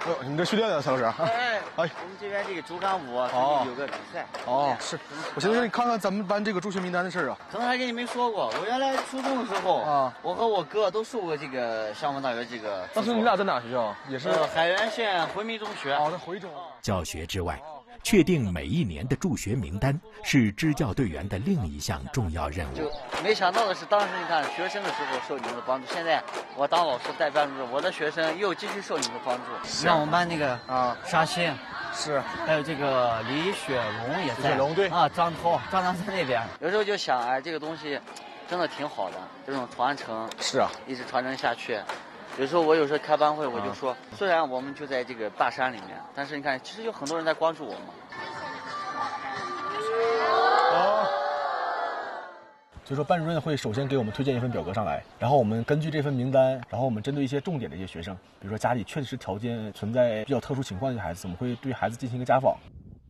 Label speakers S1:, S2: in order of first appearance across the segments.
S1: 你这训练呢，蔡老师？
S2: 哎，我们这边这个竹竿舞啊，有个比赛。
S1: 哦，是。我寻思你看看咱们班这个助学名单的事儿啊。
S2: 可能还跟你没说过，我原来初中的时候啊，我和我哥都受过这个厦门大学这个。
S1: 当时你俩在哪学校？也是
S2: 海原县回民中学。
S1: 哦，在回中。
S3: 教学之外，确定每一年的助学名单是支教队员的另一项重要任务。
S2: 就没想到的是，当时你看学生的时候受你们的帮助，现在我当老师带班主任，我的学生又继续受你们的帮助。像我们班那个沙欣是，还有这个李雪龙也在。雪
S1: 龙对
S2: 啊，张在那边。有时候就想，哎，这个东西真的挺好的，这种传承
S1: 是啊，
S2: 一直传承下去。有时候开班会，我就说，虽然我们就在这个大山里面，但是你看，其实有很多人在关注我们。
S1: 所以说，班主任会首先给我们推荐一份表格上来，然后我们根据这份名单，然后我们针对一些重点的一些学生，比如说家里确实条件存在比较特殊情况的孩子，我们会对孩子进行一个家访。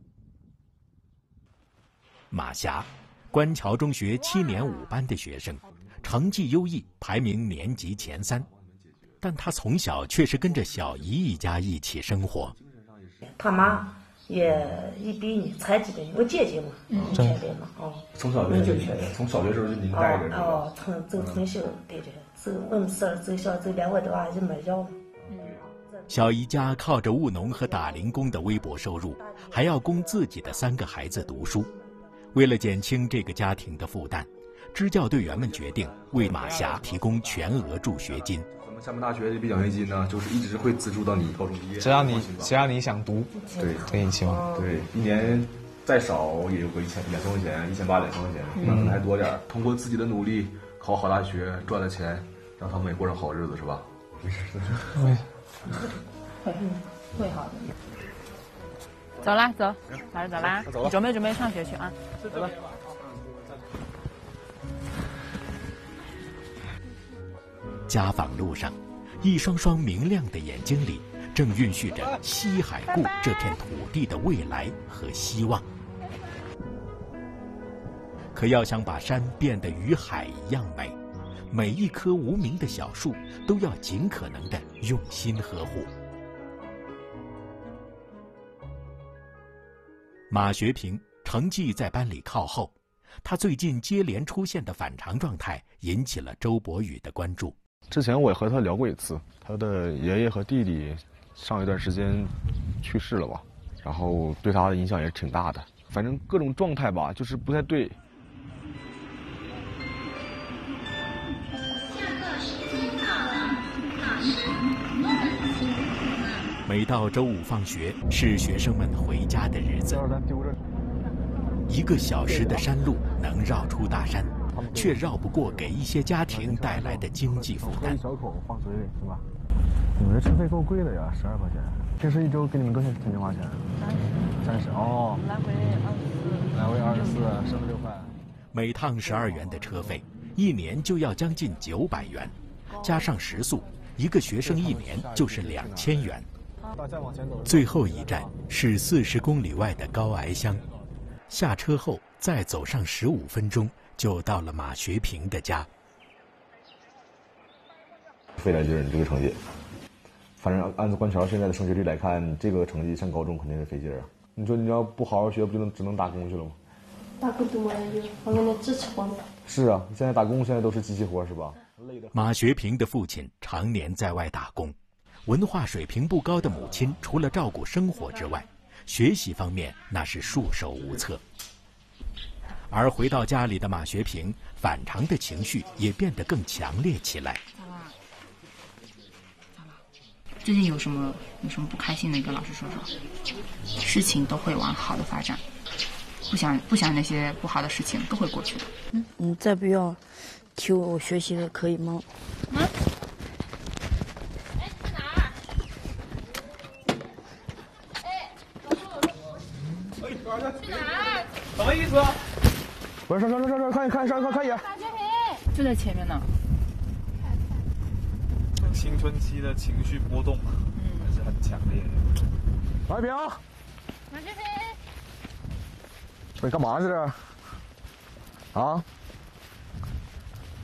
S3: 马霞，官桥中学7年5班的学生，成绩优异，排名年级前3，但他从小却是跟着小姨一家一起生活。
S4: 他妈也一比你才几岁，我姐姐嘛，确定嘛，哦，
S1: 从小就从小学时候就您带着
S4: 哦，从小对着，走我们走小走2个多娃就没要了。
S3: 小姨家靠着务农和打零工的微薄收入，还要供自己的3个孩子读书。为了减轻这个家庭的负担，支教队员们决定为马霞提供全额助学金。
S1: 咱们厦门大学的毕奖学金呢，就是一直会资助到你高中毕业。只要你想读，对，给你情况。对，一年再少也有个2000、2000块钱，1800、2000块钱，可能还多点。通过自己的努力考好大学，赚了钱，让他们也过上好日子，是吧？
S5: 会好的。走啦，走，老师走啦，你准备上学去啊？
S1: 走吧。
S3: 家访路上，一双双明亮的眼睛里，正孕育着西海固这片土地的未来和希望。可要想把山变得与海一样美，每一棵无名的小树都要尽可能的用心呵护。马学平成绩在班里靠后，他最近接连出现的反常状态引起了周博宇的关注。
S1: 之前我也和他聊过一次，他的爷爷和弟弟上一段时间去世了吧，然后对他的影响也是挺大的。反正各种状态吧，就是不太对。
S3: 每到周5放学，是学生们回家的日子。1个小时的山路能绕出大山，却绕不过给一些家庭带来的经济负担。
S1: 小口放嘴里是吧？你们这车费够贵的呀，12块钱。平时一周给你们多少钱花钱？30哦。来回24，剩6块。
S3: 每趟12元的车费，1年就要将近900元，加上食宿，1个学生1年就是2000元。最后一站是40公里外的高崖乡，下车后再走上15分钟，就到了马学平的家。
S1: 费点劲儿，你这个成绩，反正按照官桥现在的升学率来看，这个成绩上高中肯定是费劲儿啊。你说你要不好好学，不就只能打工去了吗？
S4: 打工多呀，我给你支持我。
S1: 是啊，现在打工现在都是机器活，是吧？
S3: 马学平的父亲常年在外打工，文化水平不高的母亲除了照顾生活之外，学习方面那是束手无策。而回到家里的马学平，反常的情绪也变得更强烈起来。
S5: 最近有什么不开心的，跟老师说说。事情都会往好的发展，不想那些不好的事情都会过去的。
S4: 你再不要提我学习了，可以吗？
S5: 在哪儿？去哪儿？
S1: 什么意思？不是上，看一眼。
S5: 就在前面呢。
S6: 青春期的情绪波动还是很强烈的。
S1: 马学平，
S5: 马学平，
S1: 你干嘛呢这？啊？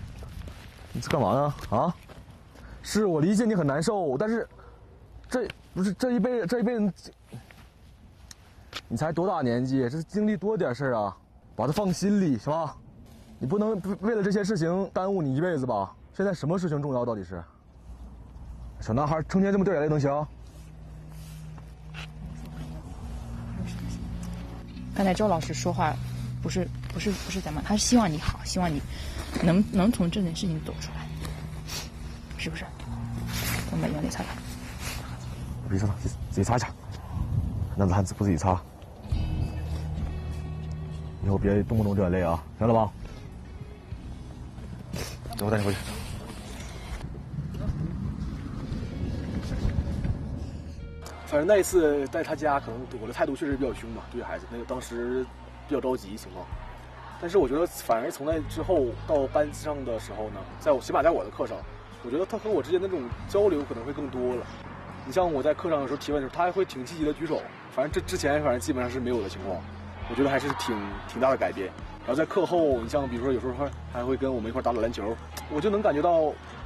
S1: 你这干嘛呢？啊？是我理解你很难受，但是不是这一辈子，你才多大年纪，这经历多点事儿啊，把它放心里行吧？你不能为了这些事情耽误你一辈子吧？现在什么事情重要？到底是？小男孩成天这么掉眼泪能行？
S5: 刚才周老师说话，不是咱们，他是希望你好，希望你能从这件事情走出来，是不是？我们把眼泪擦擦。
S1: 别说了，自己擦一下。男子汉不自己擦，以后别动不动掉眼泪啊，行了吧？走，我带你回去。
S7: 反正那一次在他家，可能我的态度确实比较凶嘛，对孩子那个当时比较着急情况。但是我觉得，反而从那之后到班上的时候呢，起码在我的课上，我觉得他和我之间的这种交流可能会更多了。你像我在课上的时候提问的时候，他还会挺积极的举手。反正这之前基本上是没有的情况，我觉得还是挺大的改变。然后在课后，你像比如说有时候还会跟我们一块打篮球，我就能感觉到